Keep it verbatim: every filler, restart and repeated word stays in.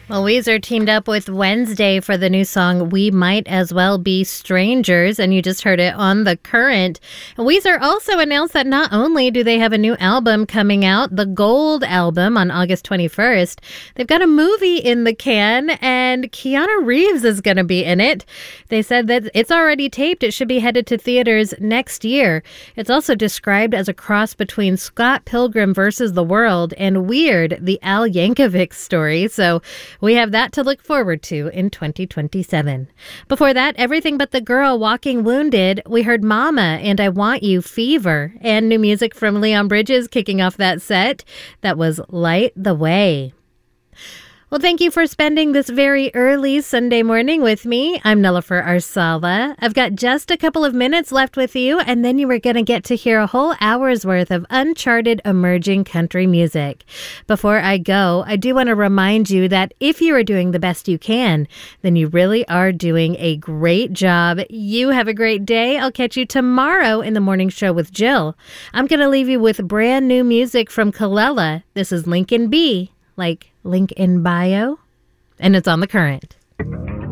Well, Weezer teamed up with Wednesday for the new song We Might As Well Be Strangers, and you just heard it on The Current. Weezer also announced that not only do they have a new album coming out, the Gold album on August twenty-first, they've got a movie in the can, and Keanu Reeves is going to be in it. They said that it's already taped. It should be headed to theaters next year. It's also described as a cross between Scott Pilgrim versus the World and Weird, the Al Yankovic story. So we have that to look forward to in twenty twenty-seven. Before that, Everything But the Girl, Walking Wounded. We heard Mama and I Want You, Fever. And new music from Leon Bridges kicking off that set. That was Light the Way. Well, thank you for spending this very early Sunday morning with me. I'm Nilüfer Arsala. I've got just a couple of minutes left with you, and then you are going to get to hear a whole hour's worth of uncharted emerging country music. Before I go, I do want to remind you that if you are doing the best you can, then you really are doing a great job. You have a great day. I'll catch you tomorrow in the morning show with Jill. I'm going to leave you with brand new music from Kelela. This is Lincoln B, like link in bio, and it's on The Current.